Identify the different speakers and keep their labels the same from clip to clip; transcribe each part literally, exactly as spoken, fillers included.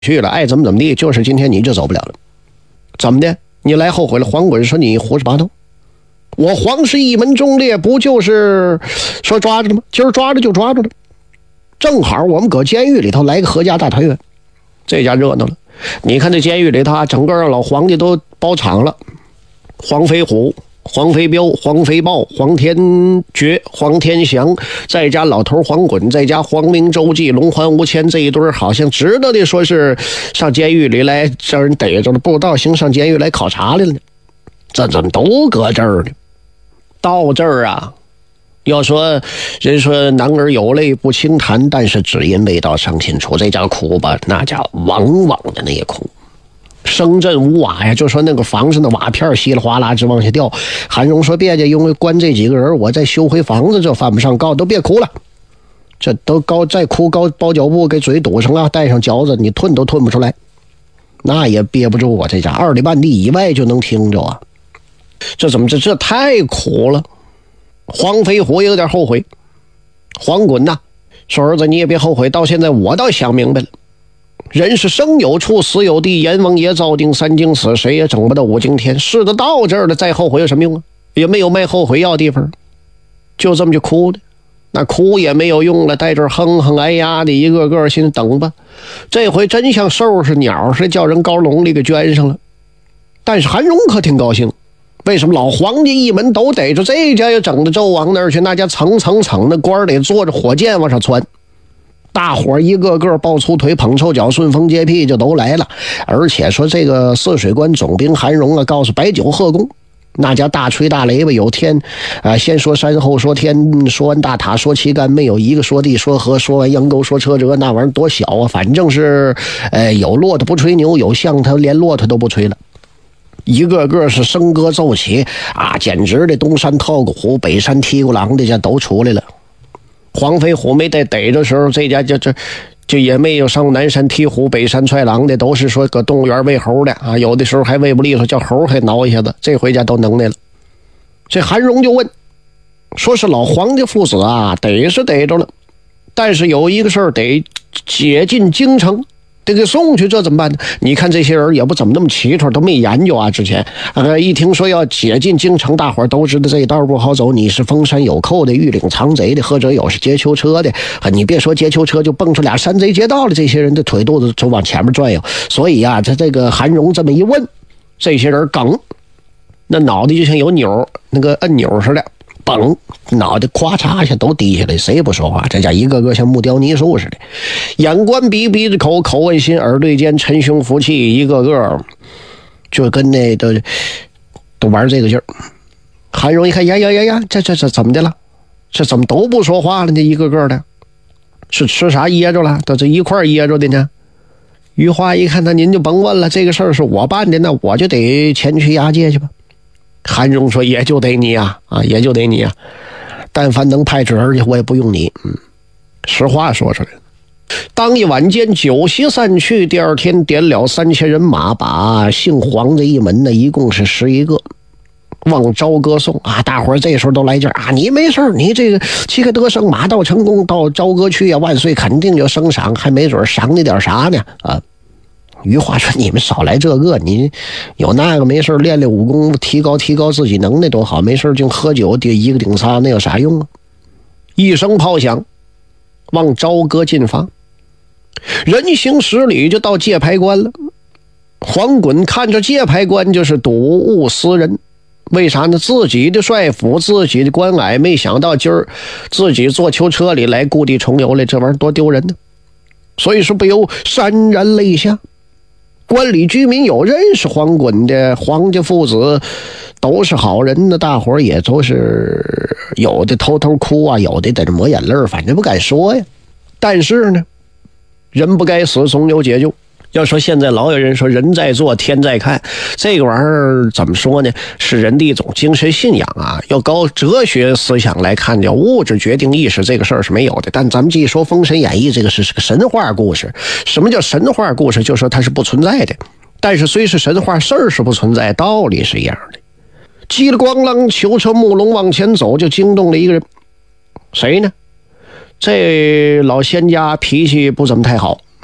Speaker 1: 去了，爱怎么怎么地，就是今天你就走不了了。怎么的？你来后悔了？黄滚说你胡说八道。我黄氏一门忠烈不就是说抓着了吗？今儿抓着就抓着了，正好我们搁监狱里头来个合家大团圆，这家热闹了。你看这监狱里头啊，整个让老黄家都包场了，黄飞虎、黄飞彪、黄飞豹、黄天觉、黄天祥，再加老头黄滚，再加黄明、周记、龙环吴谦，这一对好像知道的说是上监狱里来让人逮着了，不知道行上监狱来考察来了呢。这怎么都搁这儿呢？到这儿啊，要说人说男儿有泪不轻弹，但是只因未到伤心处，这叫哭吧，那叫汪汪的那哭。声震无瓦呀，就说那个房子的瓦片稀里哗啦直往下掉。韩荣说别介，因为关这几个人，我再修回房子就犯不上告，都别哭了，这都高再哭高包脚布给嘴堵上了，带上饺子你吞都吞不出来，那也憋不住我这家二里半地以外就能听着啊。这怎么这这太苦了。黄飞虎也有点后悔，黄滚呐，说儿子你也别后悔，到现在我倒想明白了，人是生有处死有地，阎王爷造定三经死，谁也整不到五更天。是的，到这儿了，再后悔有什么用啊？也没有卖后悔药地方，就这么就哭的，那哭也没有用了，在这儿哼哼哎呀的，一个个心等吧。这回真像兽是鸟是叫人高笼里给圈上了。但是韩荣可挺高兴，为什么老黄家一门都逮着，这家也整到纣王那儿去，那家层层层的官得坐着火箭往上窜。大伙一个个抱粗腿捧臭脚顺风接屁就都来了。而且说这个泗水关总兵韩荣啊，告诉白酒贺功，那家大锤大雷吧，有天啊，先说山后说天，说完大塔说旗杆，没有一个说地说河，说完阳沟说车辙，那玩意儿多小啊，反正是呃有骆驼不吹牛，有象他连骆驼都不吹了。一个个是笙歌奏起啊，简直的东山套个虎，北山踢个狼的家都出来了。黄飞虎没带逮着时候，这家就这就也没有上南山踢虎北山踹狼的，都是说搁动物园喂猴的啊，有的时候还喂不利索，叫猴还挠一下子，这回家都能耐了。这韩荣就问，说是老黄家父子啊，逮是逮着了，但是有一个事儿得解进京城，得给送去，这怎么办呢？你看这些人也不怎么那么奇特，都没研究啊。之前呃，一听说要解进京城，大伙儿都知道这一道不好走，你是封山有寇的，玉岭藏贼的，或者有是劫囚车的啊。你别说劫囚车，就蹦出俩山贼劫道的，这些人的腿肚子就往前面转悠。所以啊，这这个韩荣这么一问，这些人梗，那脑袋就像有钮那个按钮似的，嘣，脑袋咵嚓一下都低下来，谁也不说话。这家一个个像木雕泥塑似的，眼观鼻，鼻子口，口问心，耳对肩，沉胸服气，一个个就跟那都都玩这个劲儿。韩荣一看，呀呀呀呀，这这这怎么的了？这怎么都不说话了呢？一个个的，是吃啥噎着了？都这一块噎着的呢？于花一看，那您就甭问了，这个事儿是我办的，那我就得前去押解去吧。韩荣说，也就得你啊，啊，也就得你啊，但凡能派侄儿去，我也不用你。嗯，实话说出来。当一晚间酒席散去，第二天点了三千人马，把姓黄的一门呢，一共是十一个，往朝歌送啊！大伙儿这时候都来劲儿啊！你没事，你这个旗开得胜，马到成功，到朝歌去啊，万岁肯定就升赏，还没准赏你点啥呢啊！于话说，你们少来这个，你有那个没事练练武功，提高提高自己能耐多好，没事就喝酒一个顶仨，那有啥用啊？一声炮响，往朝歌进发，人行十里就到界牌关了。黄滚看着界牌关就是睹物思人，为啥呢？自己的帅府，自己的关隘，没想到今儿自己坐囚车里来故地重游来，这玩意儿多丢人呢！所以说不由潸然泪下。关里居民有认识黄滚的，黄家父子都是好人呢，大伙儿也都是有的偷偷哭啊，有的在这抹眼泪，反正不敢说呀。但是呢，人不该死，总有解救。要说现在老有人说人在做天在看，这个玩意儿怎么说呢？是人的一种精神信仰啊。要高哲学思想来看，叫物质决定意识，这个事儿是没有的。但咱们继续说《封神演义》，这个是是个神话故事。什么叫神话故事？就说它是不存在的。但是虽是神话，事儿是不存在，道理是一样的。叽里咣啷，囚车木龙往前走，就惊动了一个人。谁呢？这老仙家脾气不怎么太好。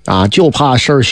Speaker 1: 啊，就怕事儿